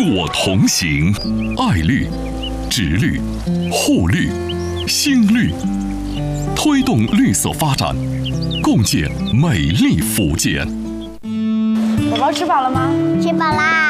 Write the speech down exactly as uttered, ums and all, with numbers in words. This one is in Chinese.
我同行，爱绿、植绿、护绿、新绿，推动绿色发展，共建美丽福建。 宝宝吃饱了吗？ 吃饱啦。